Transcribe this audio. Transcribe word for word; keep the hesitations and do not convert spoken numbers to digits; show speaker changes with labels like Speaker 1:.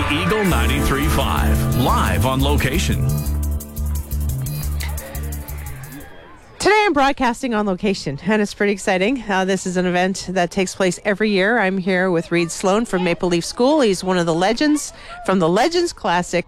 Speaker 1: Eagle ninety-three point five, live on location.
Speaker 2: Today I'm broadcasting on location, and it's pretty exciting. Uh, this is an event that takes place every year. I'm here with Reed Sloan from Maple Leaf School. He's one of the legends from the Legends Classic